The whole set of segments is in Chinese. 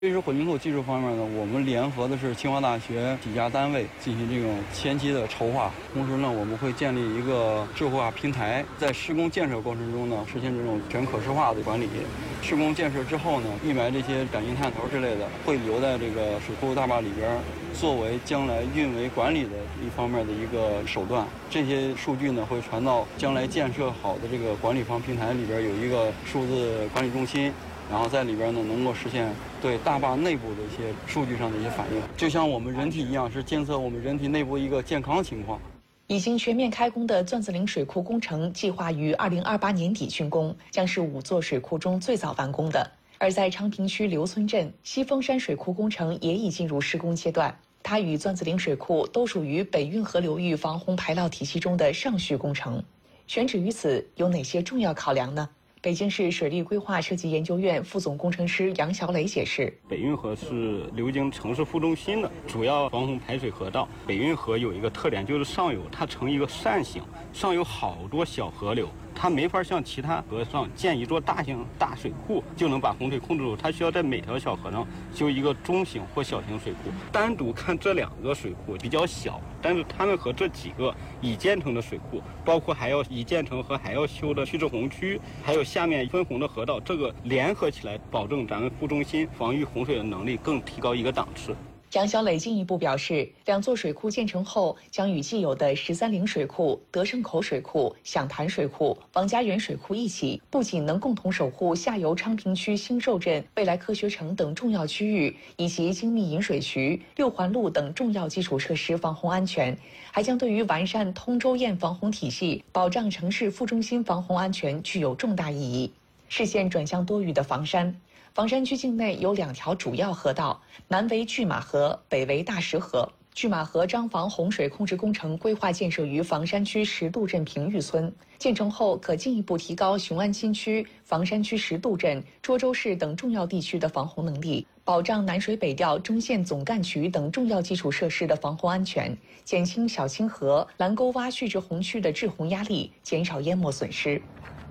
垂直混凝土技术方面呢，我们联合的是清华大学几家单位进行这种前期的筹划，同时呢，我们会建立一个智慧化平台，在施工建设过程中呢，实现这种全可视化的管理。施工建设之后呢，一埋这些感应探头之类的，会留在这个水库大坝里边，作为将来运维管理的一方面的一个手段。这些数据呢，会传到将来建设好的这个管理方平台里边，有一个数字管理中心。然后在里边呢，能够实现对大坝内部的一些数据上的一些反应，就像我们人体一样，是监测我们人体内部一个健康情况。 已经全面开工的钻子岭水库工程计划于2028年底竣工，将是5座水库中最早完工的。而在昌平区刘村镇，西峰山水库工程也已进入施工阶段，它与钻子岭水库都属于北运河流域防洪排涝体系中的上序工程。选址于此有哪些重要考量呢？北京市水利规划设计研究院副总工程师杨小磊解释： 北运河是流经城市副中心的主要防洪排水河道。北运河有一个特点，就是上游它呈一个扇形，上有好多小河流。它没法像其他河上建一座大型大水库就能把洪水控制住，它需要在每条小河上修一个中型或小型水库。单独看这2个水库比较小，但是它们和这几个已建成的水库，包括还要已建成和还要修的蓄滞洪区，还有下面分洪的河道，这个联合起来，保证咱们副中心防御洪水的能力更提高一个档次。 杨小磊进一步表示，2座水库建成后，将与既有的13陵水库、德胜口水库、响潭水库、王家园水库一起，不仅能共同守护下游昌平区兴寿镇、未来科学城等重要区域，以及精密引水渠、6环路等重要基础设施防洪安全，还将对于完善通州堰防洪体系、保障城市副中心防洪安全具有重大意义。视线转向多雨的房山。房山区境内有2条主要河道，南为拒马河，北为大石河。拒马河张防洪水控制工程规划建设于房山区石渡镇平峪村，建成后可进一步提高雄安新区、房山区石渡镇、涿州市等重要地区的防洪能力，保障南水北调中线总干渠等重要基础设施的防洪安全，减轻小清河、蓝沟洼蓄滞洪区的滞洪压力，减少淹没损失。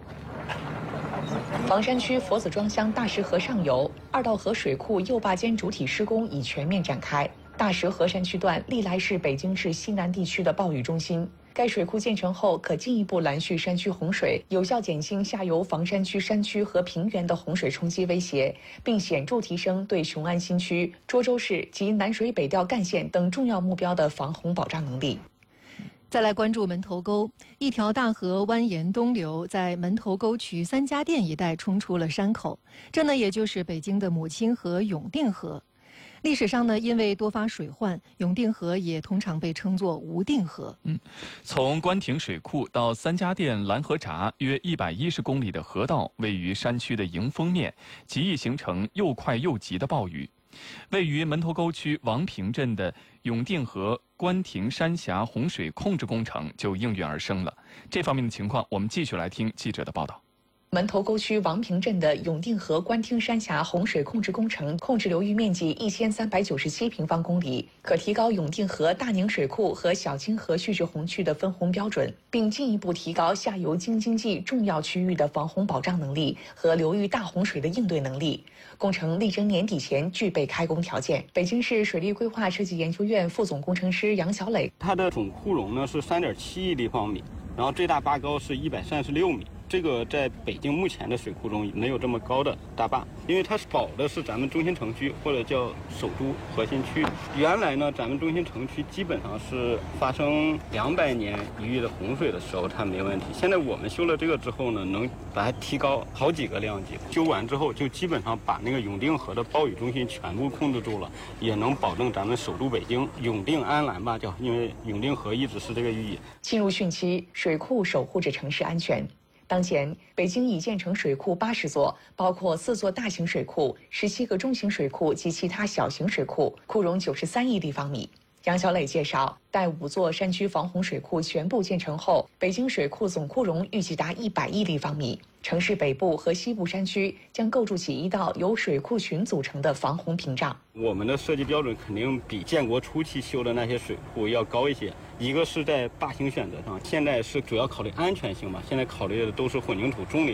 房山区佛子庄乡大石河上游2道河水库右坝间主体施工已全面展开。大石河山区段历来是北京市西南地区的暴雨中心，该水库建成后可进一步拦蓄山区洪水，有效减轻下游房山区山区和平原的洪水冲击威胁，并显著提升对雄安新区、涿州市及南水北调干线等重要目标的防洪保障能力。 再来关注门头沟，一条大河蜿蜒东流，在门头沟区3家店一带冲出了山口，这呢也就是北京的母亲河永定河。历史上呢，因为多发水患，永定河也通常被称作无定河。 从官亭水库到3家店蓝河闸，约110公里的河道位于山区的迎风面，极易形成又快又急的暴雨。位于门头沟区王平镇的永定河官亭山峡洪水控制工程就应运而生了。这方面的情况，我们继续来听记者的报道。 门头沟区王平镇的永定河官厅山峡洪水控制工程控制流域面积1397平方公里，可提高永定河大宁水库和小清河蓄滞洪区的分洪标准，并进一步提高下游京津冀重要区域的防洪保障能力和流域大洪水的应对能力。工程力争年底前具备开工条件。北京市水利规划设计研究院副总工程师杨小磊， 它的总库容呢是3.7亿立方米，然后最大坝高是136米。这个在北京目前的水库中没有这么高的大坝，因为它保的是咱们中心城区或者叫首都核心区。原来呢，咱们中心城区基本上是发生200年一遇的洪水的时候它没问题。现在我们修了这个之后呢，能把它提高好几个量级。修完之后就基本上把那个永定河的暴雨中心全部控制住了，也能保证咱们首都北京永定安澜吧，叫因为永定河一直是这个寓意。 进入汛期，水库守护着城市安全。当前，北京已建成水库80座，包括4座大型水库、17个中型水库及其他小型水库，库容93亿立方米。杨小磊介绍，待5座山区防洪水库全部建成后，北京水库总库容预计达100亿立方米。城市北部和西部山区将构筑起一道由水库群组成的防洪屏障。 我们的设计标准肯定比建国初期修的那些水库要高一些。一个是在坝型选择上，现在是主要考虑安全性吧，现在考虑的都是混凝土重力坝。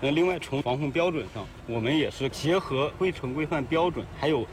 那另外从防洪标准上，我们也是结合规程规范标准，还有